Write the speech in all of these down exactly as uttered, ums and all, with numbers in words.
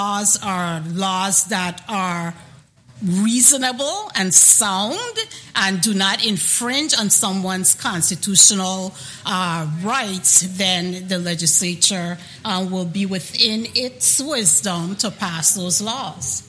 laws are laws that are reasonable and sound and do not infringe on someone's constitutional uh, rights, then the legislature uh, will be within its wisdom to pass those laws.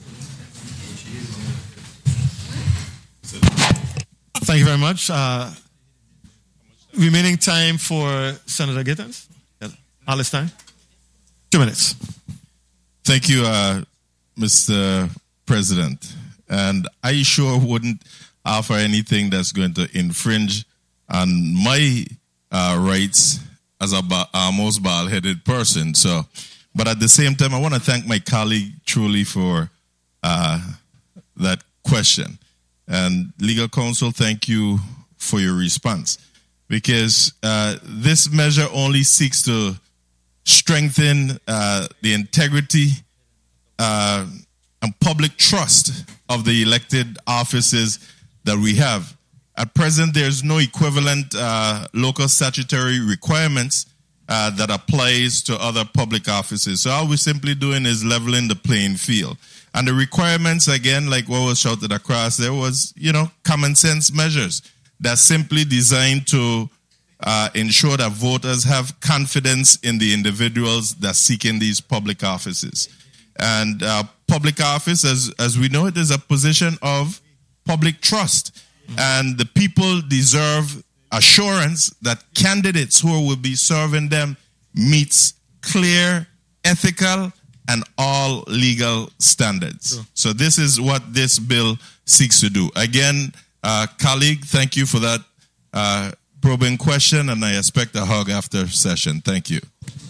Thank you very much. Uh, remaining time for Senator Gittens. All this time. Two minutes. Thank you, uh, Mister President. And I sure wouldn't offer anything that's going to infringe on my uh, rights as a ba- almost bald-headed person. So, but at the same time, I want to thank my colleague truly for uh, that question. And legal counsel, thank you for your response, because uh, this measure only seeks to strengthen uh, the integrity uh, and public trust of the elected offices that we have. At present, there's no equivalent uh, local statutory requirements uh, that applies to other public offices. So all we're simply doing is leveling the playing field. And the requirements, again, like what was shouted across, there was, you know, common sense measures that's simply designed to uh, ensure that voters have confidence in the individuals that seek in these public offices. And uh, public office, as, as we know it, is a position of public trust. And the people deserve assurance that candidates who will be serving them meets clear, ethical, and all legal standards. Sure. So this is what this bill seeks to do. Again, uh, colleague, thank you for that uh, probing question, and I expect a hug after session. Thank you.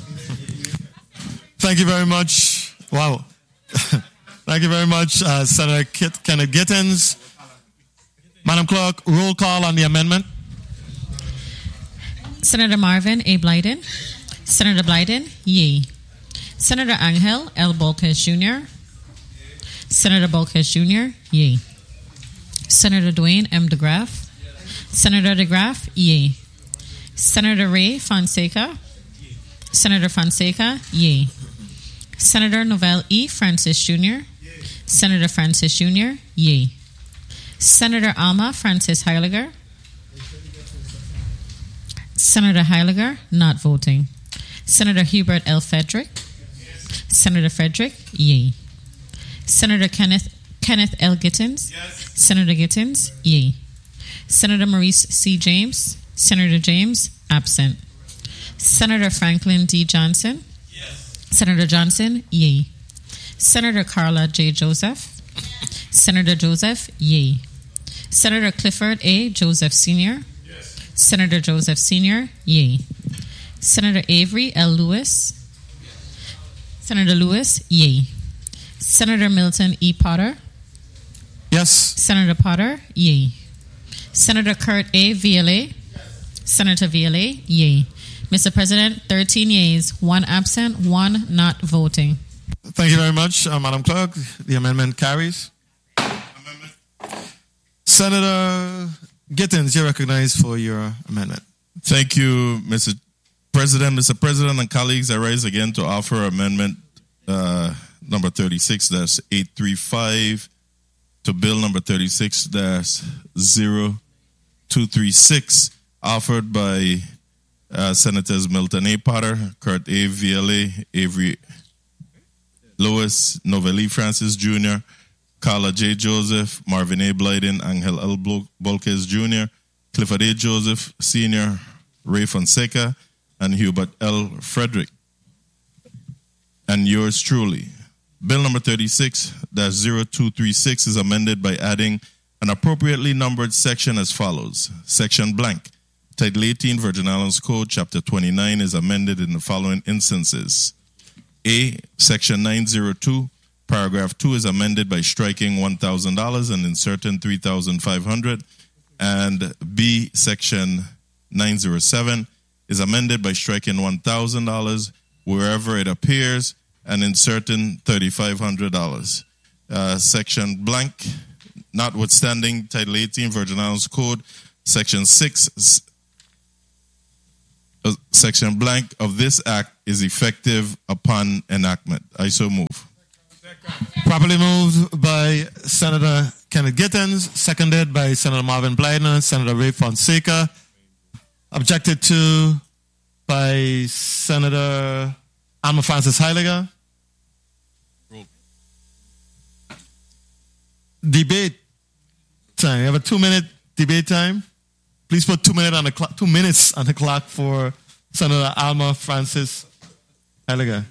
Thank you very much. Wow. Thank you very much, uh, Senator Kit- Kenneth Gittens. Madam Clerk, roll call on the amendment. Senator Marvin A. Blyden. Senator Blyden, yea. Senator Angel L. Bolkes Junior Senator Bolkes Junior, yea. Senator Dwayne M. DeGraff. Senator DeGraff, yea. Senator Ray Fonseca. Senator Fonseca, yea. Senator Novell E. Francis Junior Senator Francis Junior, yea. Senator Alma Francis Heiliger. Senator Heiliger, not voting. Senator Hubert L. Frederick. Senator Frederick, yea. Senator Kenneth Kenneth L. Gittens. Yes. Senator Gittens, yea. Senator Maurice C. James. Senator James, absent. Senator Franklin D. Johnson. Yes. Senator Johnson, yea. Senator Carla J. Joseph. Senator Joseph, yea. Senator Clifford A. Joseph Senior Yes. Senator Joseph Senior, yea. Senator Avery L. Lewis. Senator Lewis, yea. Senator Milton E. Potter. Yes. Senator Potter, yea. Senator Kurt A. Viale. Yes. Senator Viale, yea. Mister President, thirteen yeas, one absent, one not voting. Thank you very much, uh, Madam Clerk. The amendment carries. Amendment. Senator Gittens, you're recognized for your amendment. Thank you, Mister President. Mister President and colleagues, I rise again to offer amendment uh, number thirty-six dash eight three five to bill number thirty-six dash zero two three six, offered by uh, Senators Milton A. Potter, Kurt A. Viale, Avery Lewis, Novelli Francis Junior, Carla J. Joseph, Marvin A. Blyden, Angel L. Bolkes Junior, Clifford A. Joseph Senior, Ray Fonseca, and Hubert L. Frederick. And yours truly. Bill number thirty-six dash zero two three six is amended by adding an appropriately numbered section as follows. Section blank. Title eighteen, Virgin Islands Code, Chapter twenty-nine is amended in the following instances. A, Section nine oh two, Paragraph two is amended by striking one thousand dollars and inserting three thousand five hundred dollars. And B, Section nine oh seven is amended by striking one thousand dollars wherever it appears and inserting three thousand five hundred dollars. Uh, section blank, notwithstanding Title eighteen, Virgin Islands Code, Section six, uh, Section blank of this act is effective upon enactment. I so move. Properly moved by Senator Kenneth Gittens, seconded by Senator Marvin Blyden, Senator Ray Fonseca, objected to by Senator Alma Francis Heiliger. Debate time. We have a two-minute debate time. Please put two minutes on the clock. Two minutes on the clock for Senator Alma Francis Heiliger.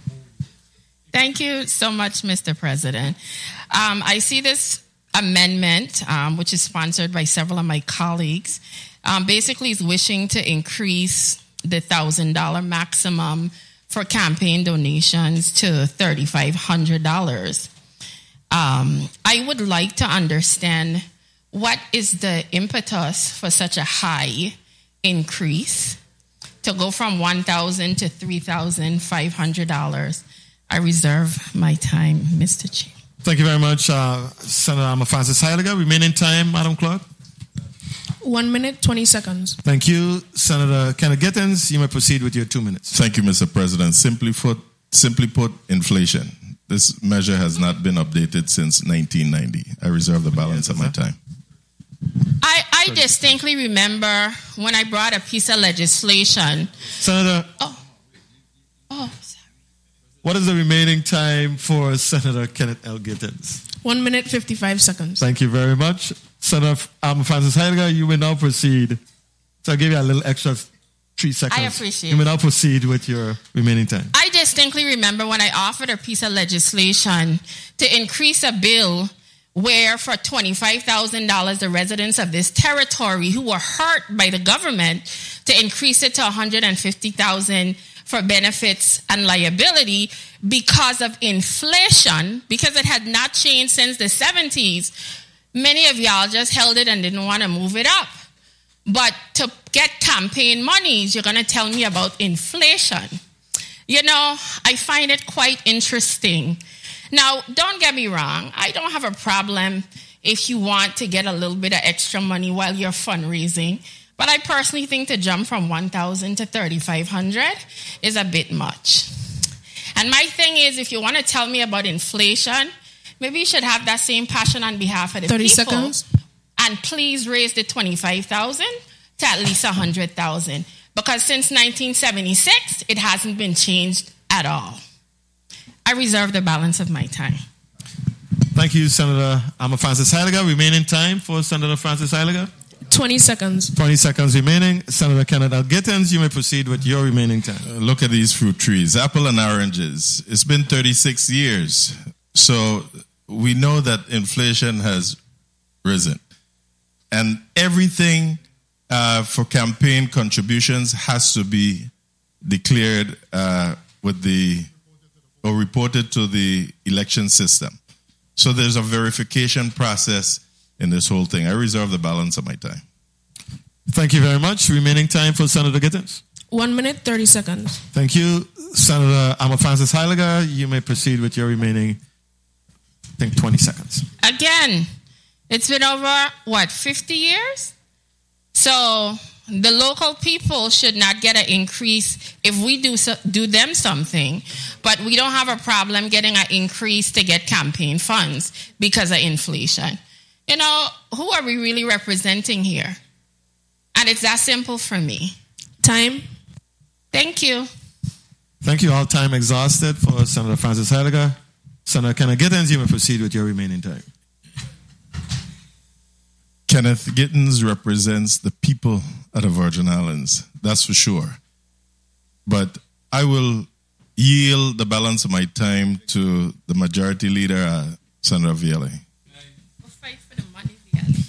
Thank you so much, Mister President. Um, I see this amendment, um, which is sponsored by several of my colleagues, um, basically is wishing to increase the one thousand dollars maximum for campaign donations to three thousand five hundred dollars. Um, I would like to understand what is the impetus for such a high increase to go from one thousand dollars to three thousand five hundred dollars. I reserve my time, Mister Chair. Thank you very much, uh, Senator Alma Francis Heiliger. Remaining time, Madam Clerk. One minute, twenty seconds. Thank you, Senator Kenneth Gittens. You may proceed with your two minutes. Thank you, Mister President. Simply put, simply put, inflation. This measure has not been updated since nineteen ninety. I reserve the balance of my time. I, I distinctly remember when I brought a piece of legislation. Senator. Oh. Oh. What is the remaining time for Senator Kenneth L. Gittens? One minute, fifty-five seconds. Thank you very much. Senator Alma Francis Heiliger, you may now proceed. So I'll give you a little extra three seconds. I appreciate it. You may now proceed with your remaining time. I distinctly remember when I offered a piece of legislation to increase a bill where for twenty-five thousand dollars the residents of this territory who were hurt by the government to increase it to one hundred fifty thousand dollars for benefits and liability because of inflation, because it had not changed since the seventies. Many of y'all just held it and didn't want to move it up. But to get campaign monies, you're going to tell me about inflation. You know, I find it quite interesting. Now, don't get me wrong. I don't have a problem if you want to get a little bit of extra money while you're fundraising. But I personally think to jump from one thousand to three thousand five hundred is a bit much. And my thing is, if you want to tell me about inflation, maybe you should have that same passion on behalf of the thirty people. seconds. And please raise the twenty-five thousand to at least one hundred thousand. Because since nineteen seventy-six, it hasn't been changed at all. I reserve the balance of my time. Thank you, Senator Alma Francis Heiliger. Remaining time for Senator Francis Heiliger. twenty seconds. twenty seconds remaining. Senator Kenneth L. Gittens, you may proceed with your remaining time. Uh, look at these fruit trees, apple and oranges. It's been thirty-six years. So we know that inflation has risen. And everything uh, for campaign contributions has to be declared uh, with the, or reported to the election system. So there's a verification process in this whole thing. I reserve the balance of my time. Thank you very much. Remaining time for Senator Gittens. One minute, thirty seconds. Thank you, Senator Alma Francis Heiliger. You may proceed with your remaining, I think, twenty seconds. Again, it's been over, what, fifty years? So the local people should not get an increase if we do so, do them something, but we don't have a problem getting an increase to get campaign funds because of inflation. You know, who are we really representing here? And it's that simple for me. Time. Thank you. Thank you. All time exhausted for Senator Francis Heiliger. Senator Kenneth Gittens, you may proceed with your remaining time. Kenneth Gittens represents the people of the Virgin Islands, that's for sure. But I will yield the balance of my time to the majority leader, uh, Senator Viale. We'll fight for the money, Viale.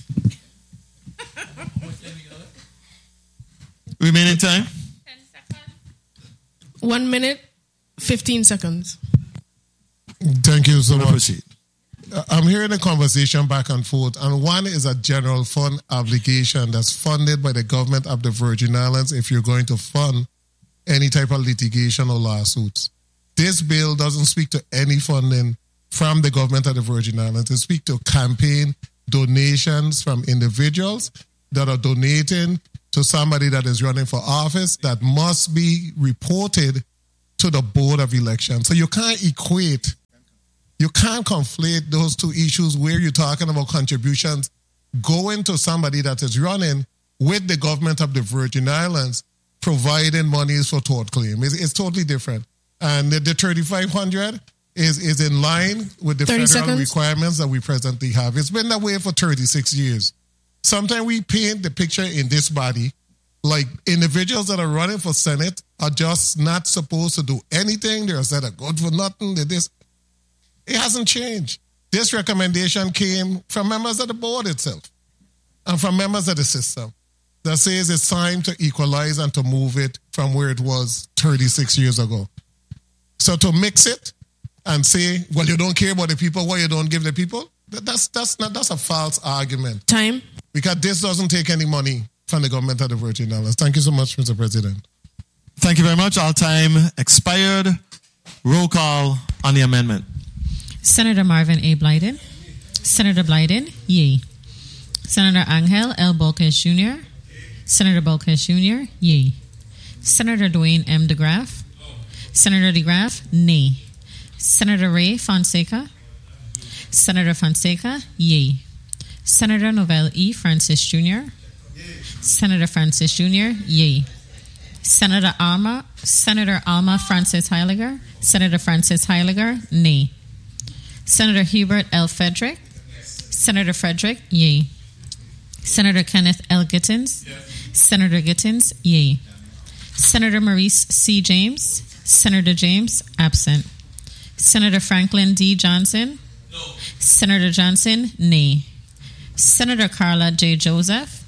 Remaining time? Ten seconds. One minute, fifteen seconds. Thank you so You may much. proceed. I'm hearing a conversation back and forth, and one is a general fund obligation that's funded by the government of the Virgin Islands if you're going to fund any type of litigation or lawsuits. This bill doesn't speak to any funding from the government of the Virgin Islands. It speaks to campaign donations from individuals that are donating to somebody that is running for office that must be reported to the Board of Elections. So you can't equate You can't conflate those two issues where you're talking about contributions going to somebody that is running with the government of the Virgin Islands, providing monies for tort claim. It's, it's totally different. And the, the thirty-five hundred is, is in line with the federal seconds. requirements that we presently have. It's been that way for thirty-six years. Sometimes we paint the picture in this body like individuals that are running for Senate are just not supposed to do anything. They're said are good for nothing. They're this. It hasn't changed. This recommendation came from members of the board itself and from members of the system that says it's time to equalize and to move it from where it was thirty-six years ago. So to mix it and say, well, you don't care about the people, why you don't give the people, that, that's that's not that's a false argument. Time. Because this doesn't take any money from the government of the Virgin Islands. Thank you so much, Mister President. Thank you very much. All time expired. Roll call on the amendment. Senator Marvin A. Blyden. Senator Blyden, yea. Senator Angel L. Bolkes Junior Senator Bolkes Junior, yea. Senator Dwayne M. DeGraff. Senator DeGraff, nay. Senator Ray Fonseca. Senator Fonseca, yea. Senator Novell E. Francis Junior Senator Francis Junior, yea. Senator Alma, Senator Alma Francis Heiliger. Senator Francis Heiliger, nay. Senator Hubert L. Frederick. Senator Frederick, yea. Senator Kenneth L. Gittins. Senator Gittins, yea. Senator Maurice C. James. Senator James, absent. Senator Franklin D. Johnson. No. Senator Johnson, nay. Senator Carla J. Joseph.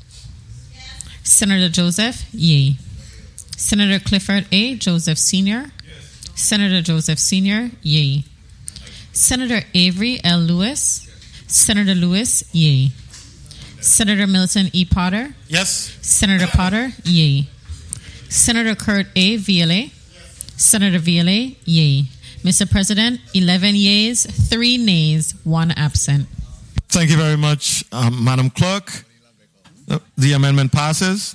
Yes. Senator Joseph, yea. Senator Clifford A. Joseph Senior Yes. Senator Joseph Senior, yea. Senator Avery L. Lewis. Yes. Senator Lewis, yea. Senator Milton E. Potter. Yes. Senator Potter, yea. Senator Kurt A. Viale. Yes. Senator Viale, yea. Mister President, eleven yeas, three nays, one absent. Thank you very much, um, Madam Clerk. Uh, the amendment passes.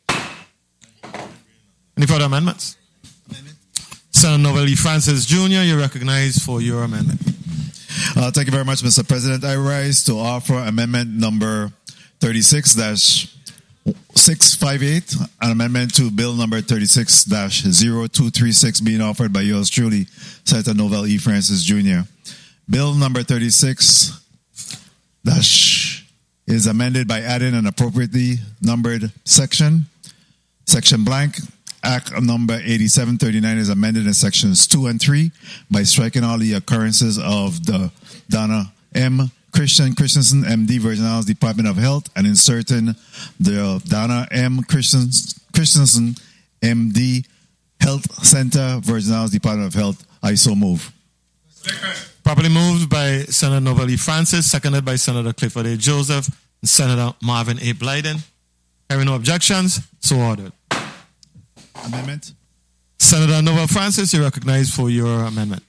Any further amendments? Amendment. Senator Novell E. Francis Junior, you're recognized for your amendment. Uh, thank you very much, Mister President. I rise to offer amendment number thirty-six dash six five eight, an amendment to bill number thirty-six dash zero two three six being offered by yours truly, Senator Novell E. Francis Junior Bill number thirty-six dash is amended by adding an appropriately numbered section. Section blank. Act number eighty-seven thirty-nine is amended in sections two and three by striking all the occurrences of the Donna M. Christian Christensen, M D, Virgin Islands Department of Health, and inserting the Donna M. Christian, Christensen, M D, Health Center, Virgin Islands Department of Health. I so move. Properly moved by Senator Novell E. Francis, seconded by Senator Clifford A. Joseph and Senator Marvin A. Blyden. Hearing no objections, so ordered. Amendment. Senator Novell Francis, you're recognized for your amendment.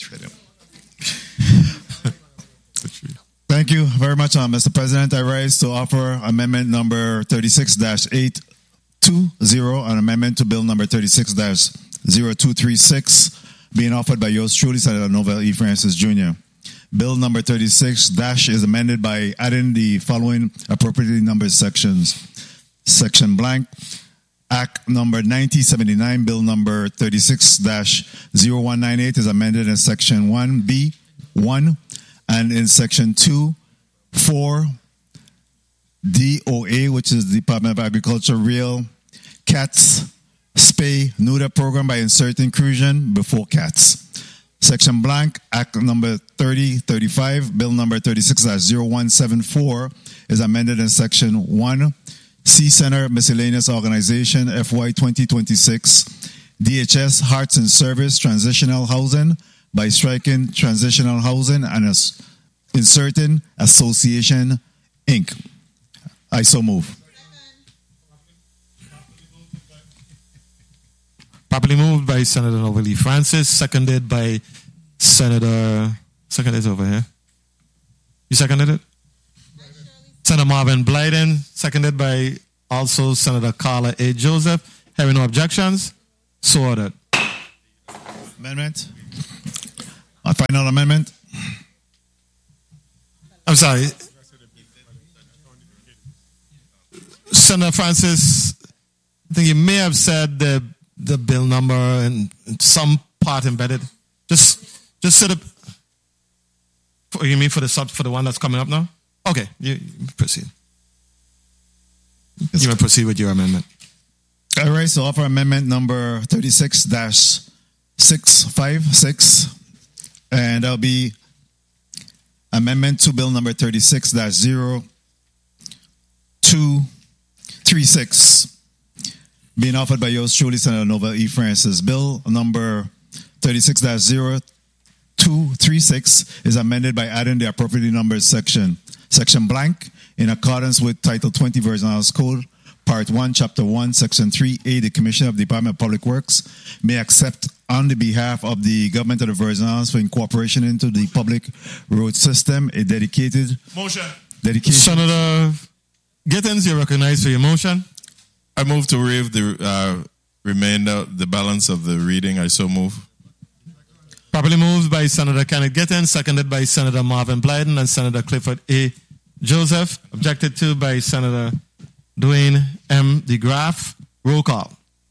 Thank you very much, uh, Mister President. I rise to offer amendment number thirty-six dash eight two zero, an amendment to bill number thirty-six dash zero two three six, being offered by yours truly, Senator Novell E. Francis Junior Bill number thirty-six dash is amended by adding the following appropriately numbered sections. Section blank. Act number ninety seventy-nine, bill number thirty-six dash zero one nine eight is amended in section one B one and in section two four D O A, which is the Department of Agriculture Real Cats Spay Neuter program by inserting inclusion before cats. Section blank, Act number thirty thirty-five, bill number thirty-six dash zero one seven four is amended in section one C Center Miscellaneous Organization F Y twenty twenty-six D H S Hearts and Service Transitional Housing by striking Transitional Housing and as inserting Association Incorporated. I so move. Properly moved by Senator Novell E. Francis, seconded by Senator. Second is over here. You seconded it? Senator Marvin Blyden, seconded by also Senator Carla A. Joseph. Having no objections, so ordered. Amendment. A final amendment? I'm sorry. Senator Francis, I think you may have said the the bill number and some part embedded. Just just set up. For, you mean for the sub for the one that's coming up now? Okay, you, you proceed. You may proceed with your amendment. All right, so offer amendment number thirty-six dash six five six, and that'll be amendment to bill number thirty-six dash zero two three six, being offered by yours truly, Senator Nova E. Francis. Bill number thirty-six dash zero two three six is amended by adding the appropriately numbered section, section blank, in accordance with Title twenty Virgin Islands Code, Part one, Chapter one, Section three A. The Commissioner of the Department of Public Works may accept on the behalf of the government of the Virgin Islands for incorporation into the public road system a dedicated motion. Dedication. Senator Gittins, you're recognized for your motion. I move to waive the uh, remainder, the balance of the reading. I so move. Properly moved by Senator Kenneth Gittins, seconded by Senator Marvin Blyden and Senator Clifford A. Joseph. Objected to by Senator Dwayne M. DeGraff. Roll call.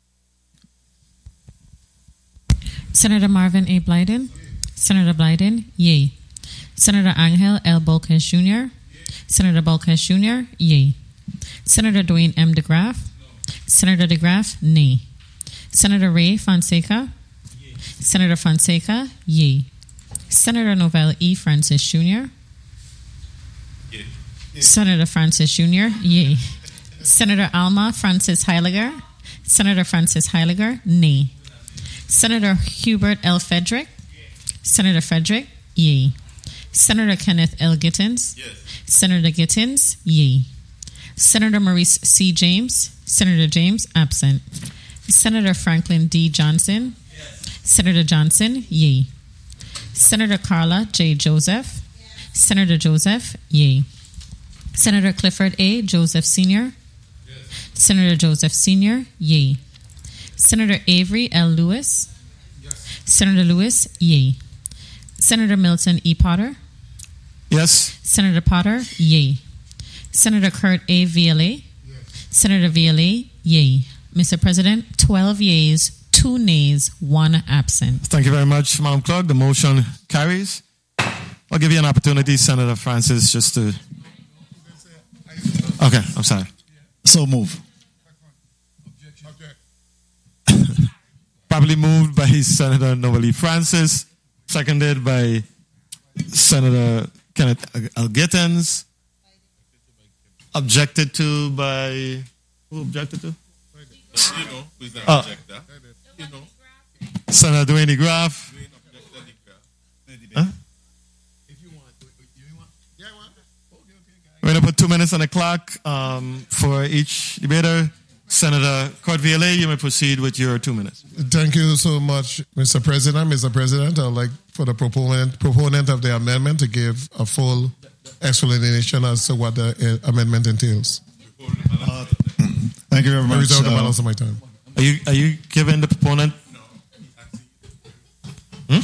Senator Marvin A. Blyden. Senator Blyden, yay. Senator Angel L. Bolkes Junior Senator Bolkes Junior, yay. Senator Dwayne M. DeGraff. Senator DeGraff, nay. Senator Ray Fonseca. Yay. Senator Fonseca, yay. Senator Novell E. Francis Junior Yay. Yay. Senator Francis Junior, yay. Senator Alma Francis Heiliger. Senator Francis Heiliger, nay. Senator Hubert L. Frederick. Senator Frederick, yay. Senator Kenneth L. Gittins. Yes. Senator Gittins, yay. Senator Maurice C. James. Senator James, absent. Senator Franklin D. Johnson. Yes. Senator Johnson, yay. Senator Carla J. Joseph. Yes. Senator Joseph, yay. Senator Clifford A. Joseph Senior Yes. Senator Joseph Senior, yay. Senator Avery L. Lewis. Yes. Senator Lewis, yay. Senator Milton E. Potter. Yes. Senator Potter, yay. Senator Kurt A. Viale. Yes. Senator Viale, yay. Mister President, twelve yeas, two nays, one absent. Thank you very much, Madam Clerk. The motion carries. I'll give you an opportunity, Senator Francis, just to... Okay, I'm sorry. So move. Probably moved by Senator Novalee Francis, seconded by Senator Kenneth L. Gittins, objected to by... Who objected to? You know, who's the uh, objector? You know. Senator Dwayne DeGraff. Huh? We're going to put two minutes on the clock um, for each debater. Senator Kurt Viale, you may proceed with your two minutes. Thank you so much, Mister President. Mister President, I'd like for the proponent, proponent of the amendment to give a full explanation as to what the uh, amendment entails. Uh, thank you very much. I reserve the uh, balance of my time. Are you are you giving the proponent? Hmm?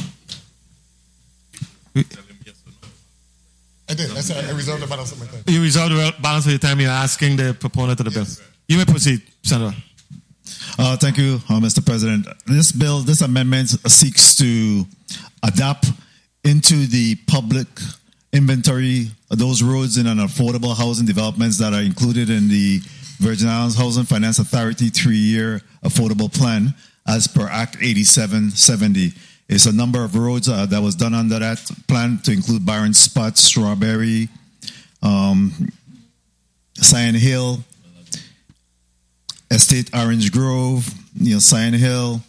I did. I said I reserve the balance of my time. You reserve the balance of your time. You're asking the proponent of the bill. Yes, you may proceed, Senator. Uh, thank you, uh, Mister President. This bill, this amendment seeks to adapt into the public inventory of those roads in an affordable housing developments that are included in the Virgin Islands Housing Finance Authority three-year affordable plan as per Act eighty-seven seventy. It's a number of roads uh, that was done under that plan to include Byron Spot, Strawberry, um, Cyan Hill, Estate Orange Grove, you know, Cyan Hill,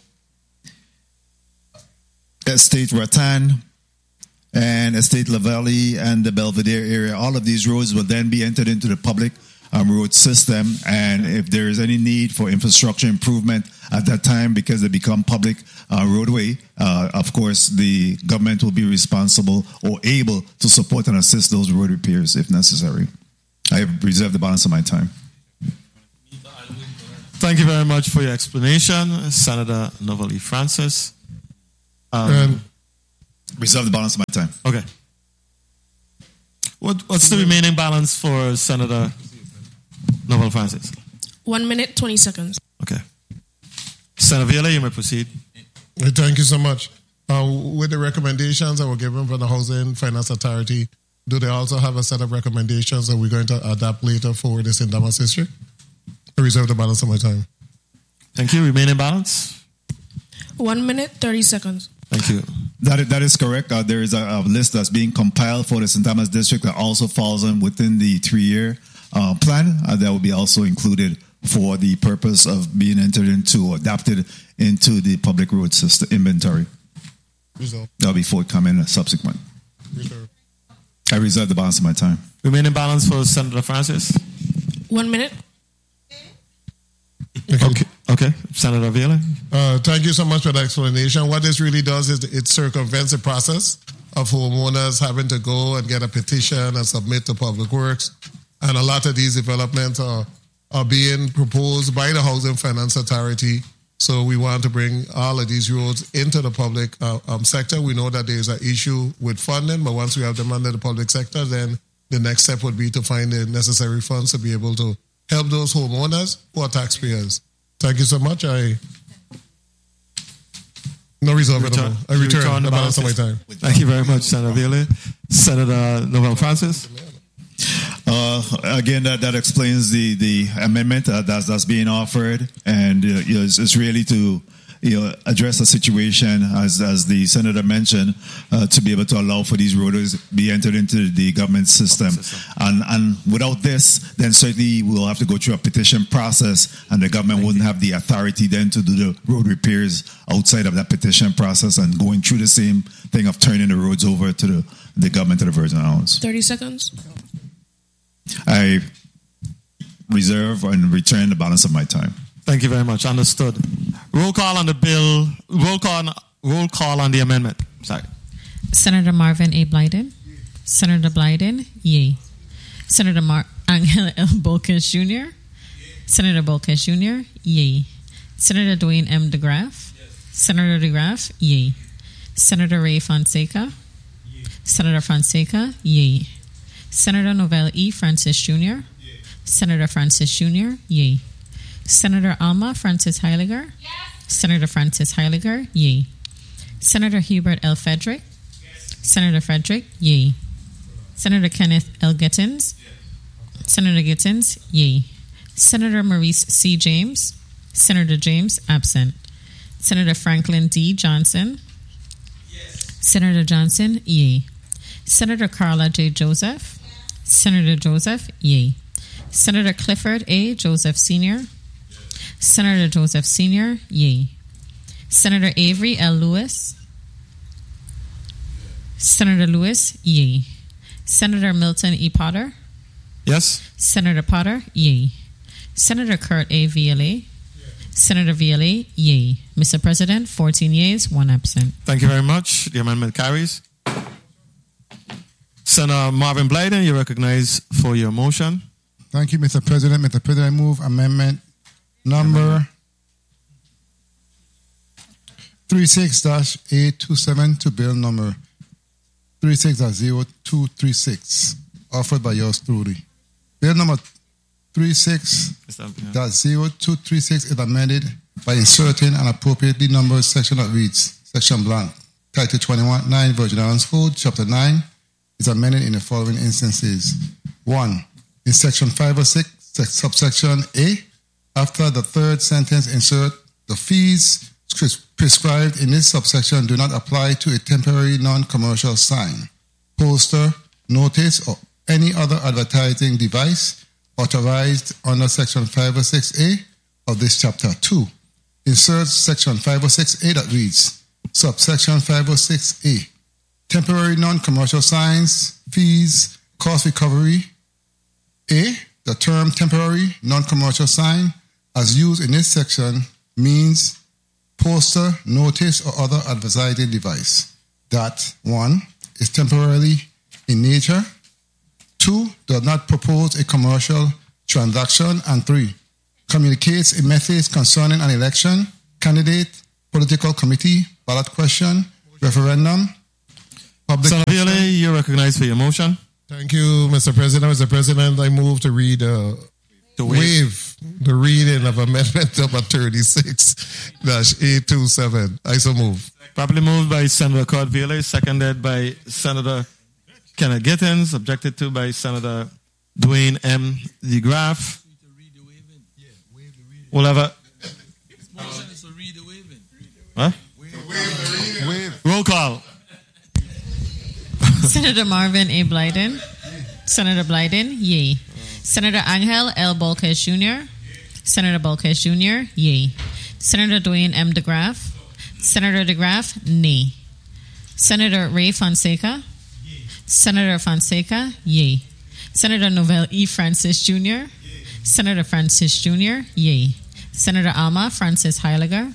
Estate Rattan, and Estate La Valley and the Belvedere area. All of these roads will then be entered into the public um, road system, and if there is any need for infrastructure improvement at that time because they become public uh, roadway, uh, of course the government will be responsible or able to support and assist those road repairs if necessary. I have reserved the balance of my time. Thank you very much for your explanation, Senator Novalee Francis. Um, and Reserve the balance of my time. Okay. What, what's the remaining balance for Senator Novel Francis? One minute, twenty seconds. Okay. Senator Viola, you may proceed. Thank you so much. Uh, with the recommendations that were given from the Housing Finance Authority, do they also have a set of recommendations that we're going to adapt later for the Saint Thomas district? I reserve the balance of my time. Thank you. Remaining balance? One minute, thirty seconds. Thank you. That is, that is correct. Uh, there is a, a list that's being compiled for the Saint Thomas district that also falls in within the three-year uh, plan. Uh, that will be also included for the purpose of being entered into or adapted into the public road system inventory. Reserve. That'll be forthcoming subsequent. Reserve. I reserve the balance of my time. Remaining balance for Senator Francis? One minute. Okay. Okay. Senator Viola? Uh, thank you so much for the explanation. What this really does is it circumvents the process of homeowners having to go and get a petition and submit to Public Works. And a lot of these developments are, are being proposed by the Housing Finance Authority. So we want to bring all of these roads into the public uh, um, sector. We know that there's an issue with funding, but once we have them under the public sector, then the next step would be to find the necessary funds to be able to help those homeowners who are taxpayers. Thank you so much. I no reserve at all. I return, return the balance of my time. Thank you very much, Senator Viola. Senator Novel Francis? Uh, again, that, that explains the, the amendment uh, that's, that's being offered, and uh, you know, it's, it's really to you know address a situation, as as the senator mentioned, uh, to be able to allow for these roads be entered into the government system. And and without this, then certainly we'll have to go through a petition process, and the government wouldn't have the authority then to do the road repairs outside of that petition process and going through the same thing of turning the roads over to the, the government of the Virgin Islands. Thirty seconds. I reserve and return the balance of my time. Thank you very much. Understood. Roll call on the bill. Roll call. Roll call on the amendment. Sorry. Senator Marvin A. Blyden. Senator Blyden, yay. Senator Mar- Angel L. Bolkes Junior Senator Bolkes Junior, yay. Senator Dwayne M. DeGraff. Senator DeGraff, yay. Senator Ray Fonseca. Senator Fonseca, yay. Senator Novell E. Francis Junior Senator Francis Junior, yay. Senator Alma Francis Heiliger. Yes. Senator Francis Heiliger, yay. Senator Hubert L. Frederick. Yes. Senator Frederick, yay. Senator Kenneth L. Gittins. Yes. Senator Gittins, yay. Senator Maurice C. James. Senator James, absent. Senator Franklin D. Johnson. Yes. Senator Johnson, yay. Senator Carla J. Joseph. Yes. Senator Joseph, yay. Senator Clifford A. Joseph Senior Yes. Senator Joseph Senior, yay. Senator Avery L. Lewis. Yes. Senator Lewis, yay. Senator Milton E. Potter. Yes. Senator Potter, yay. Senator Kurt A. Viola. Yes. Senator Viola, yay. Mister President, fourteen yeas, one absent. Thank you very much. The amendment carries. Senator Marvin Blyden, you recognize for your motion. Thank you, Mister President. Mister President, I move amendment number thirty-six dash eight twenty-seven to bill number thirty-six dash zero two three six, offered by yours truly. Bill number thirty-six dash zero two three six is amended by inserting an appropriately numbered section that reads, section blank, Title twenty-one, nine Virgin Islands Code, Chapter nine, is amended in the following instances. One, in section five oh six, subsection A, after the third sentence, insert the fees prescribed in this subsection do not apply to a temporary non-commercial sign, poster, notice, or any other advertising device authorized under section five oh six A of this chapter. Two, insert section five oh six A that reads, subsection five oh six A, temporary non-commercial signs, fees, cost recovery. A, the term temporary non-commercial sign as used in this section means poster, notice, or other advertising device that, one, is temporarily in nature, two, does not propose a commercial transaction, and three, communicates a message concerning an election, candidate, political committee, ballot question, referendum, Public Senator Viole, you're recognized for your motion. Thank you, Mister President. Mister President, I move to read uh, To waive. waive. the reading of amendment number thirty-six dash eight two seven. I so move. Properly moved by Senator Claude Viole, seconded by Senator Kenneth Gittins, objected to by Senator Dwayne M. DeGraff. We'll have a... Huh? Waive. Roll call. Senator Marvin A. Blyden. Senator Blyden, yay. Senator Angel L. Bolquez Junior Senator Bolquez Junior, yay. Senator Dwayne M. DeGraff. Senator DeGraff, nay. Senator Ray Fonseca. Senator Fonseca, yay. Senator Novell E. Francis Junior Senator Francis Junior, yay. Senator Alma Francis Heiliger.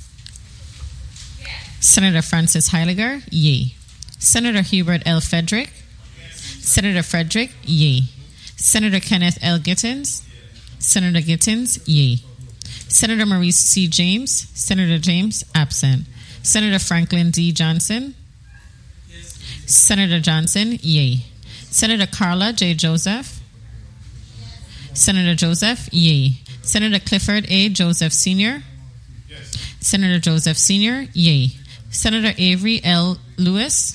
Senator Francis Heiliger, yay. Senator Hubert L. Frederick. Senator Frederick, yay. Senator Kenneth L. Gittins. Senator Gittins, yay. Senator Maurice C. James. Senator James, absent. Senator Franklin D. Johnson. Senator Johnson, yay. Senator Carla J. Joseph. Senator Joseph, yay. Senator Clifford A. Joseph Senior Senator Joseph Senior, yay. Senator Avery L. Lewis.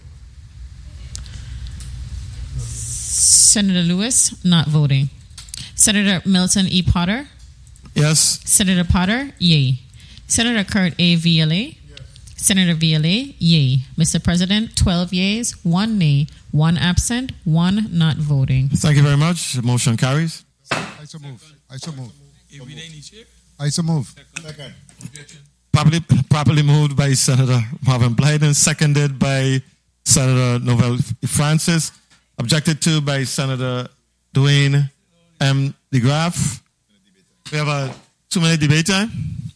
Senator Lewis, not voting. Senator Milton E. Potter. Yes. Senator Potter, yay. Senator Kurt A. Viole. Yes. Senator Viole, yay. Mister President, twelve yeas, one nay, one absent, one not voting. Thank you very much. The motion carries. I so move. I so move. I so move. Second. Properly, properly moved by Senator Marvin Blyden, seconded by Senator Novell Francis, objected to by Senator Dwayne M. DeGraff. We have a two-minute debate time.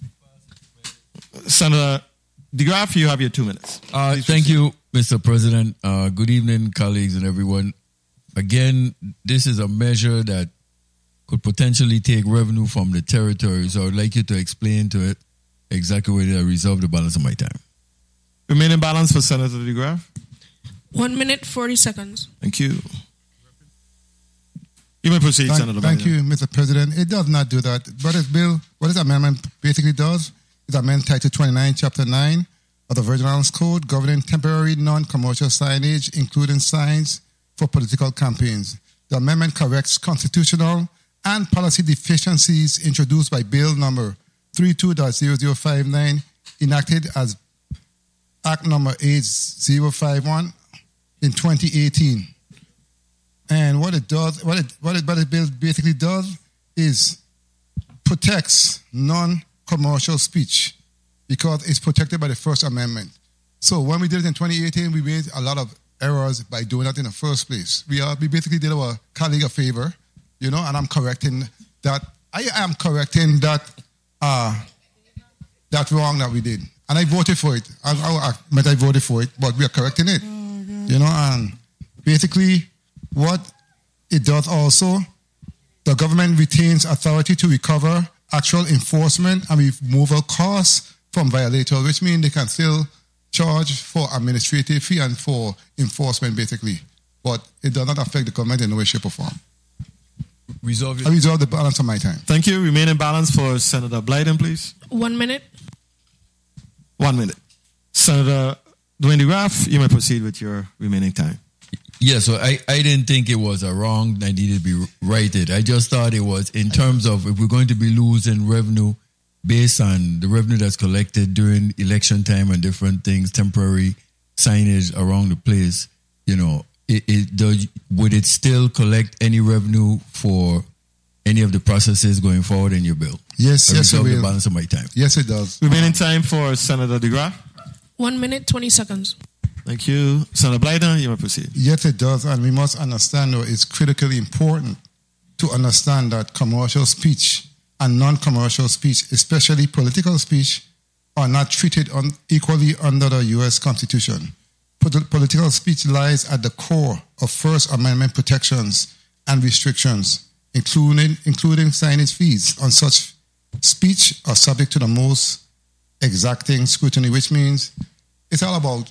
Senator DeGraff, you have your two minutes. Uh, thank you, Mister President. Uh, good evening, colleagues and everyone. Again, this is a measure that could potentially take revenue from the territory, so I would like you to explain to it exactly where I reserve the balance of my time. Remaining balance for Senator DeGraff. One minute, forty seconds. Thank you. You may proceed, Thank, Senator thank Biden. you, Mister President. It does not do that. But this bill, what this amendment basically does, is amend Title twenty-nine, Chapter nine of the Virgin Islands Code governing temporary non-commercial signage, including signs for political campaigns. The amendment corrects constitutional and policy deficiencies introduced by Bill number thirty-two dash zero zero five nine, enacted as Act number eight zero five one in twenty eighteen. And what it does, what it what it, what it bill basically does is protects non-commercial speech because it's protected by the First Amendment. So when we did it in twenty eighteen, we made a lot of errors by doing that in the first place. We are we basically did our colleague a favor, you know, and I'm correcting that. I am correcting that uh, that wrong that we did, and I voted for it. I, I, I meant I voted for it, but we are correcting it, you know, and basically. What it does also, the government retains authority to recover actual enforcement and removal costs from violators, which means they can still charge for administrative fee and for enforcement, basically. But it does not affect the government in no way, shape, or form. Resolve I reserve the balance of my time. Thank you. Remaining balance for Senator Blyden, please. One minute. One minute. Senator Dwayne DeGraff, you may proceed with your remaining time. Yeah, so I, I didn't think it was a wrong that needed to be righted. I just thought it was in terms of if we're going to be losing revenue based on the revenue that's collected during election time and different things, temporary signage around the place, you know, it, it does, would it still collect any revenue for any of the processes going forward in your bill? Yes, I yes, it reserve the will. balance of my time. Yes, it does. Remaining time for Senator DeGraff. One minute, twenty seconds. Thank you. Senator Blyden, you may proceed. Yes, it does, and we must understand, though, it's critically important to understand that commercial speech and non-commercial speech, especially political speech, are not treated on, equally under the U S Constitution. Pol- political speech lies at the core of First Amendment protections and restrictions, including, including signage fees on such speech are subject to the most exacting scrutiny, which means it's all about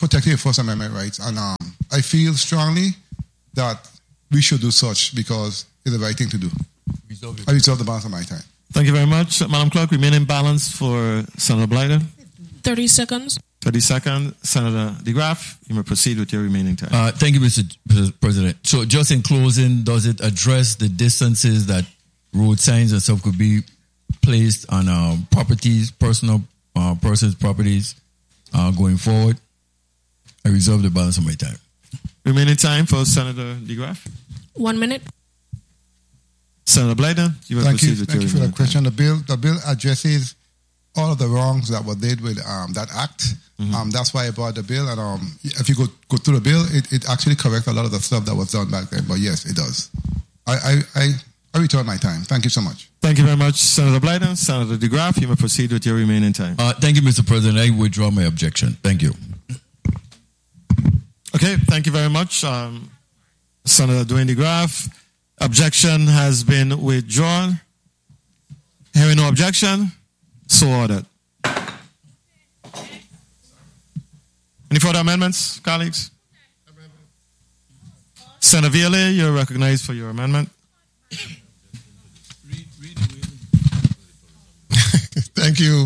protecting your First Amendment rights. And um, I feel strongly that we should do such because it's the right thing to do. Resolve I reserve the balance of my time. Thank you very much. Madam Clerk, remaining balance for Senator Blyden. thirty seconds. thirty seconds. Senator DeGraff, you may proceed with your remaining time. Uh, thank you, Mister President. So just in closing, does it address the distances that road signs and stuff could be placed on uh, properties, personal uh, persons' properties uh, going forward? I reserve the balance of my time. Remaining time for Senator DeGraff. One minute. Senator Blyden, you may Thank proceed you. with Thank your you for remaining that question. The bill, the bill addresses all of the wrongs that were did with um, that act. Mm-hmm. Um, that's why I brought the bill. And um, if you go go through the bill, it, it actually corrects a lot of the stuff that was done back then. But yes, it does. I I, I, I return my time. Thank you so much. Thank you very much, Senator Blyden. Senator DeGraff, you may proceed with your remaining time. Uh, thank you, Mister President. I withdraw my objection. Thank you. Okay, thank you very much, um, Senator Dwayne DeGraff. Objection has been withdrawn. Hearing no objection, so ordered. Any further amendments, colleagues? Senator Ville, you're recognized for your amendment. Thank you.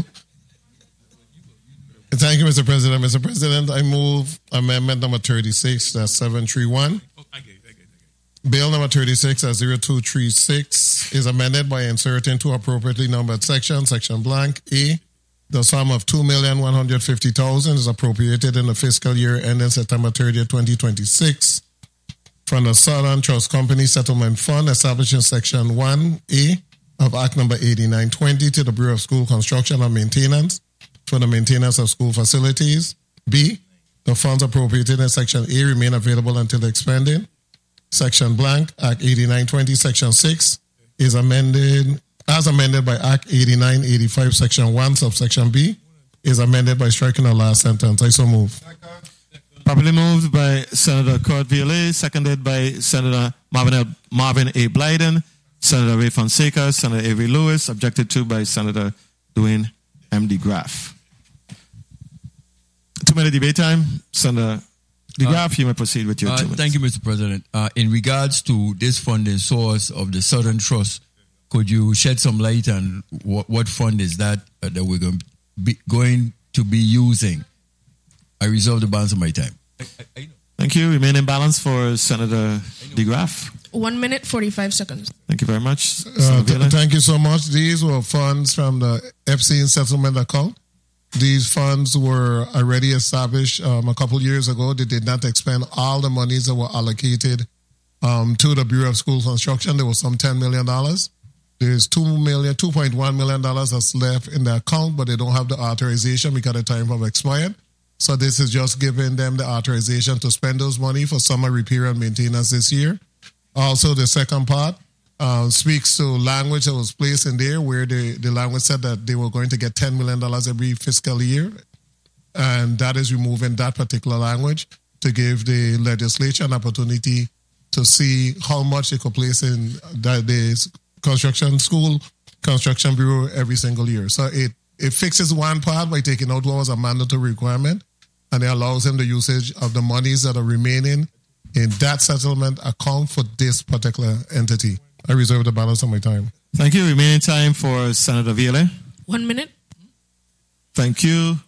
Thank you, Mister President. Mister President, I move amendment number thirty-six, that's seven three one. Bill number thirty-six, that's zero two three six, is amended by inserting two appropriately numbered sections, section blank A. The sum of two million one hundred fifty thousand dollars is appropriated in the fiscal year ending September thirtieth, twenty twenty-six from the Southern Trust Company Settlement Fund established in section one A of Act number eighty-nine twenty to the Bureau of School Construction and Maintenance for the maintenance of school facilities. B, the funds appropriated in section A remain available until expended. Section blank, Act eighty-nine twenty, section six is amended as amended by Act eighty-nine eighty-five, section one, subsection B, is amended by striking the last sentence. I so move. Properly moved by Senator Kurt Ville, seconded by Senator Marvin, L. Marvin A. Blyden, Senator Ray Fonseca, Senator Avery Lewis, objected to by Senator Dwayne M. DeGraff. Two-minute debate time. Senator DeGraff, uh, you may proceed with your uh, two minutes. Thank you, Mister President. Uh, in regards to this funding source of the Southern Trust, could you shed some light on what, what fund is that uh, that we're going to, be, going to be using? I reserve the balance of my time. I, I, I Thank you. Remaining balance for Senator DeGraff. One minute, forty-five seconds. Thank you very much. Uh, th- thank you so much. These were funds from the Epstein settlement account. These funds were already established um, a couple years ago. They did not expend all the monies that were allocated um, to the Bureau of School Construction. There was some ten million dollars. There's two million dollars, two point one million dollars that's left in the account, but they don't have the authorization because the time have expired. So this is just giving them the authorization to spend those money for summer repair and maintenance this year. Also, the second part uh, speaks to language that was placed in there where the, the language said that they were going to get ten million dollars every fiscal year. And that is removing that particular language to give the legislature an opportunity to see how much they could place in that the construction school, construction bureau every single year. So it, it fixes one part by taking out what was a mandatory requirement, and it allows them the usage of the monies that are remaining in that settlement account for this particular entity. I reserve the balance of my time. Thank you. Remaining time for Senator Ville. One minute. Thank you.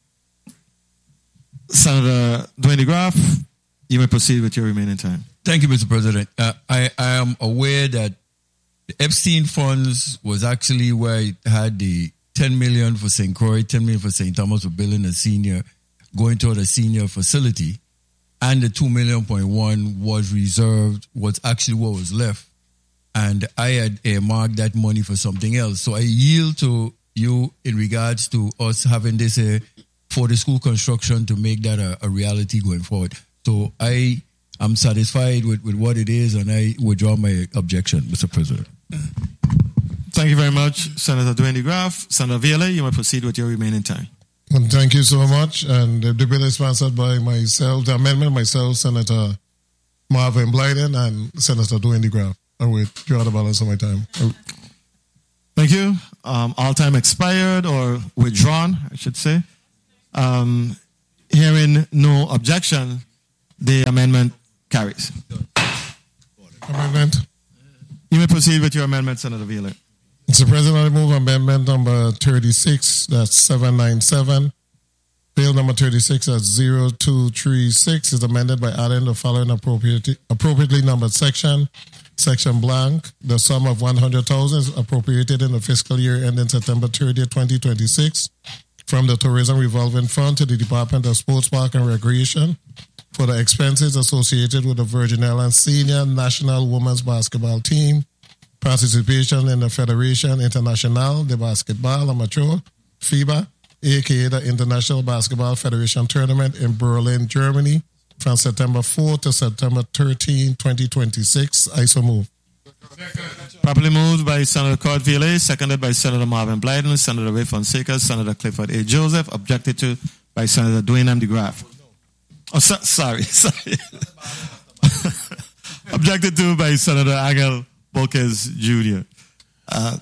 Senator Dwayne DeGraff, you may proceed with your remaining time. Thank you, Mister President. Uh, I, I am aware that the Epstein funds was actually where it had the ten million dollars for Saint Croix, ten million dollars for Saint Thomas for building a senior, going toward a senior facility, and the two million point one was reserved, was actually what was left. And I had earmarked that money for something else. So I yield to you in regards to us having this uh, for the school construction to make that a, a reality going forward. So I am satisfied with, with what it is, and I withdraw my objection, Mister President. Thank you very much, Senator Dwayne DeGraff. Senator Ville, you may proceed with your remaining time. Well, thank you so much. And the bill is sponsored by myself, the amendment, myself, Senator Marvin Blyden, and Senator Dwayne DeGraff. I withdraw the balance of my time. Thank you. Um, all time expired or withdrawn, I should say. Um, Hearing no objection, the amendment carries. Amendment. You may proceed with your amendment, Senator Wheeler. Mister President, I move amendment number thirty-six, that's seven ninety-seven. Bill number thirty-six, that's zero two three six, is amended by adding the following appropriately, appropriately numbered section. Section blank, the sum of one hundred thousand dollars is appropriated in the fiscal year ending September thirtieth, twenty twenty-six from the Tourism Revolving Fund to the Department of Sports, Park and Recreation for the expenses associated with the Virgin Islands Senior National Women's Basketball Team, participation in the Federation Internationale de Basketball Amateur, FIBA, aka the International Basketball Federation Tournament in Berlin, Germany, from September fourth to September thirteenth, twenty twenty-six. I so move. Properly moved by Senator Cordville, seconded by Senator Marvin Blyden, Senator Ray Fonseca, Senator Clifford A. Joseph, objected to by Senator Dwayne M. DeGraff. Oh, so, sorry, sorry. Objected to by Senator Angel Volquez Junior Uh,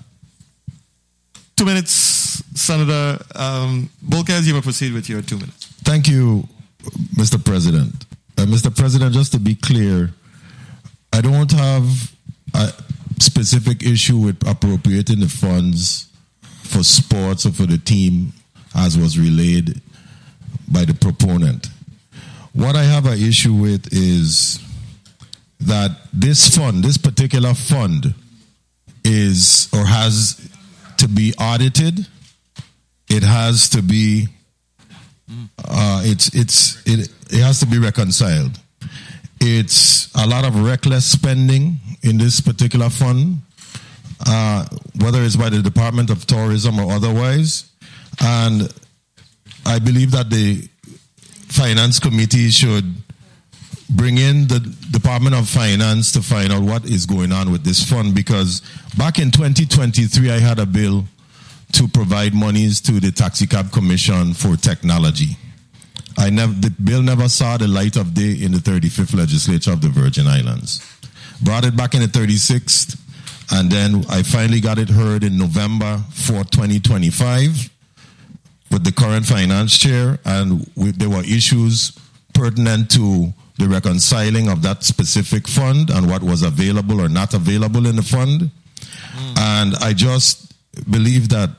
two minutes, Senator um, Volquez, you may proceed with your two minutes. Thank you, Mister President. Uh, Mister President, just to be clear, I don't have a specific issue with appropriating the funds for sports or for the team as was relayed by the proponent. What I have an issue with is that this fund, this particular fund, is or has to be audited. It has to be, uh, it's it's it it has to be reconciled. It's a lot of reckless spending in this particular fund, uh, whether it's by the Department of Tourism or otherwise, and I believe that the Finance Committee should bring in the Department of Finance to find out what is going on with this fund, because back in twenty twenty-three, I had a bill to provide monies to the Taxi Cab Commission for technology. I never, the bill never saw the light of day in the thirty-fifth legislature of the Virgin Islands. Brought it back in the thirty-sixth, and then I finally got it heard in November fourth, twenty twenty-five with the current finance chair, and we, there were issues pertinent to the reconciling of that specific fund and what was available or not available in the fund. Mm. And I just believe that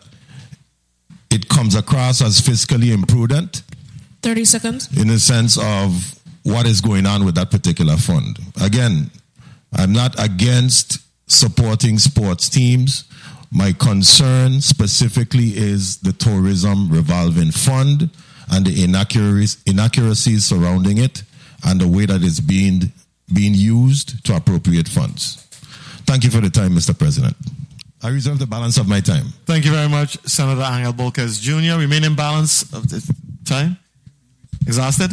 it comes across as fiscally imprudent. thirty seconds. In the sense of what is going on with that particular fund. Again, I'm not against supporting sports teams. My concern specifically is the Tourism Revolving Fund and the inaccuracies surrounding it and the way that it's being, being used to appropriate funds. Thank you for the time, Mister President. I reserve the balance of my time. Thank you very much, Senator Angel Volquez Junior Remaining balance of the time? Exhausted?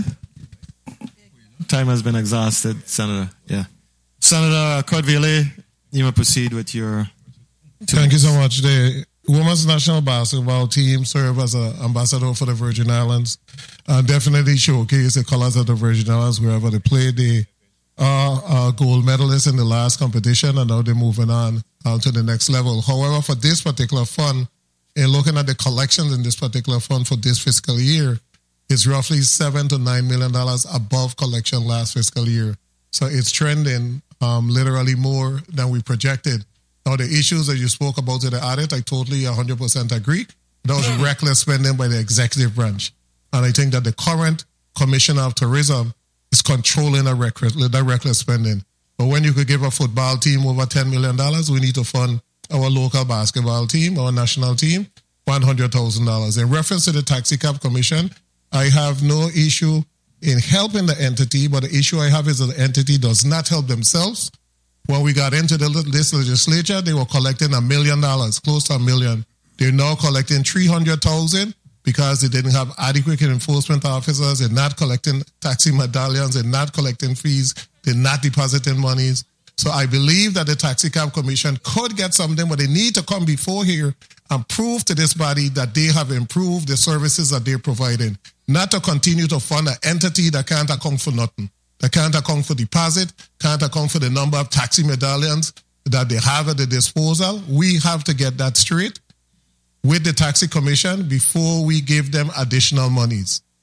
Time has been exhausted, Senator. Yeah. Senator Cordville, you may proceed with your... Thank you so much. The Women's National Basketball Team serve as an ambassador for the Virgin Islands and definitely showcase the colors of the Virgin Islands wherever they play. They are uh, gold medalists in the last competition, and now they're moving on uh, to the next level. However, for this particular fund, in looking at the collections in this particular fund for this fiscal year, it's roughly seven to nine million dollars above collection last fiscal year. So it's trending um, literally more than we projected. Now, the issues that you spoke about in the audit, I totally one hundred percent agree. That was reckless spending by the executive branch. And I think that the current Commissioner of Tourism is controlling that reckless, that reckless spending. But when you could give a football team over ten million dollars, we need to fund our local basketball team, our national team, one hundred thousand dollars. In reference to the Taxi Cab Commission, I have no issue in helping the entity, but the issue I have is that the entity does not help themselves. When we got into the, this legislature, they were collecting a million dollars, close to a million. They're now collecting three hundred thousand because they didn't have adequate enforcement officers. They're not collecting taxi medallions. They're not collecting fees. They're not depositing monies. So I believe that the Taxi Cab Commission could get something, but they need to come before here and prove to this body that they have improved the services that they're providing, not to continue to fund an entity that can't account for nothing. They can't account for deposit, can't account for the number of taxi medallions that they have at their disposal. We have to get that straight with the Taxi Commission before we give them additional monies.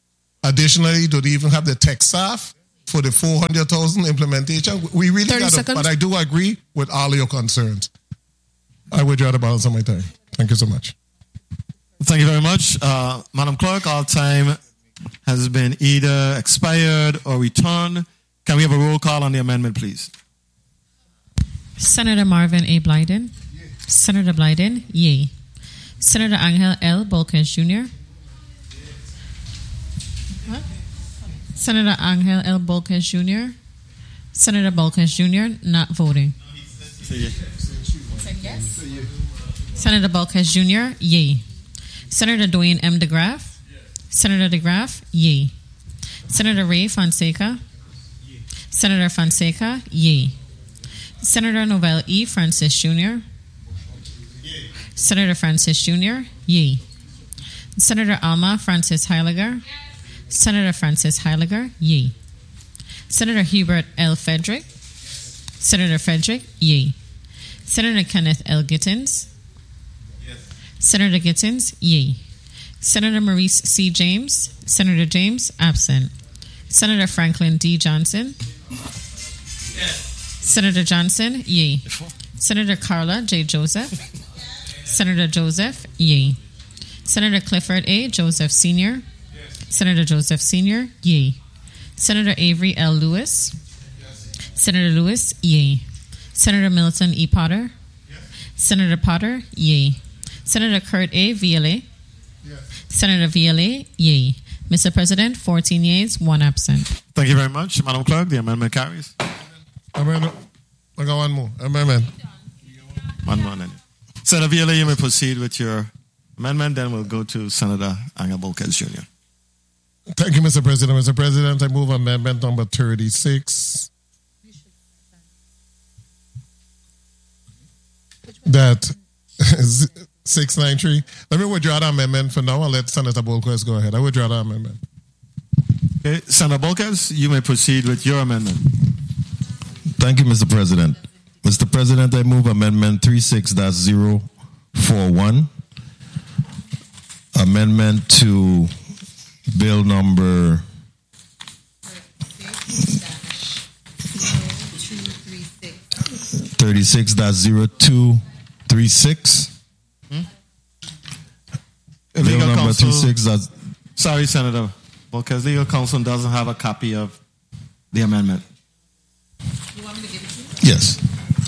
Additionally, do they even have the tech staff for the four hundred thousand implementation? We really thirty got to, seconds. but I do agree with all of your concerns. I withdraw the balance of my time. Thank you so much. Thank you very much. Uh, Madam Clerk, all time has been either expired or returned. Can we have a roll call on the amendment, please? Senator Marvin A. Blyden. Senator Blyden, yea. Senator Angel L. Bolkes Junior What? Senator Angel L. Bolkes Junior Senator Bolkes Junior not voting. Senator Bolkes Junior, yea. Senator Dwayne M. DeGraff. Senator DeGraff, yea. Senator Ray Fonseca. Senator Fonseca, yea. Senator Novell E. Francis Junior Senator Francis Junior, yea. Senator Alma Francis Heiliger. Senator Francis Heiliger, yea. Senator Hubert L. Frederick. Senator Frederick, yea. Senator Kenneth L. Gittins. Senator Gittins, yea. Senator Maurice C. James. Senator James, absent. Senator Franklin D. Johnson. Senator Johnson, yea. Senator Carla J. Joseph. Senator Joseph, yea. Senator Clifford A. Joseph Senior Senator Joseph Senior, yea. Senator Avery L. Lewis. Senator Lewis, yea. Senator Milton E. Potter. Senator Potter, yea. Senator Kurt A. V L A. Senator V L A, yea. Mister President, fourteen yeas, one absent. Thank you very much. Madam Clerk, the amendment carries. Amendment. I got one more. Amendment. One more. Then. Senator V L A, you may proceed with your amendment. Then we'll go to Senator Angel Bolkes Junior Thank you, Mister President. Mister President, I move amendment number thirty-six. That six ninety-three. Let me withdraw the amendment for now. I'll let Senator Bolkes go ahead. I withdraw the amendment. Okay, Senator Bolkes, you may proceed with your amendment. Thank you, Mister President. Mister President, I move amendment thirty-six dash zero forty-one. Amendment to bill number thirty-six dash zero two three six. Hmm? Bill Legal number counsel, thirty-six. sorry, Senator Bolkes, legal counsel doesn't have a copy of the amendment. You want me to give it to you? Yes.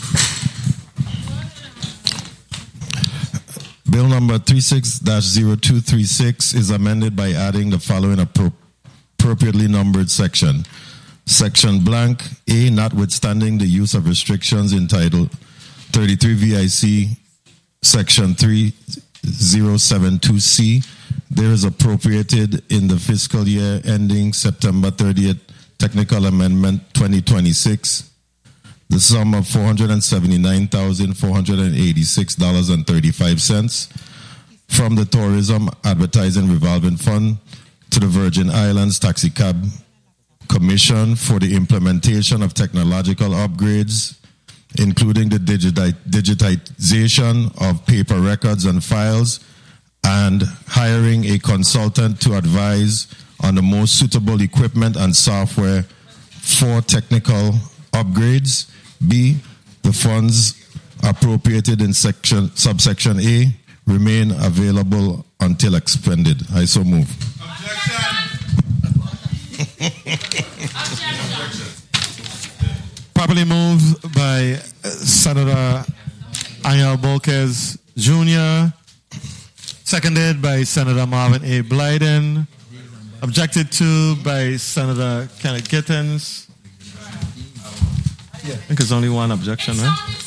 Bill number thirty-six dash zero two three six is amended by adding the following appro- appropriately numbered section. Section blank A, notwithstanding the use of restrictions in Title thirty-three V I C, Section three zero seven two C, there is appropriated in the fiscal year ending September thirtieth, Technical Amendment twenty twenty-six, the sum of four hundred seventy-nine thousand four hundred eighty-six dollars and thirty-five cents from the Tourism Advertising Revolving Fund to the Virgin Islands Taxi Cab Commission for the implementation of technological upgrades, including the digiti- digitization of paper records and files, and hiring a consultant to advise on the most suitable equipment and software for technical upgrades. B, the funds appropriated in section subsection A remain available until expended. I so move. Properly moved by uh, Senator Angel Bolkes Junior, seconded by Senator Marvin A. Blyden, objected to by Senator Kenneth Gittins. I think there's only one objection, right?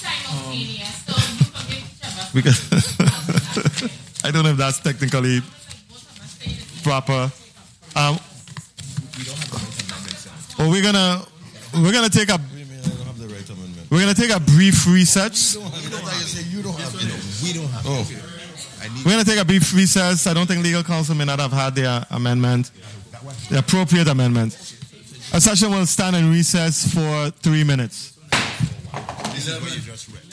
Because I don't know if that's technically proper. Um, well, we're gonna we're gonna take a we're gonna take a brief recess. We're gonna take a brief recess. I don't think legal counsel may not have had their amendment, the appropriate amendment. A session will stand in recess for three minutes. This is what you just read.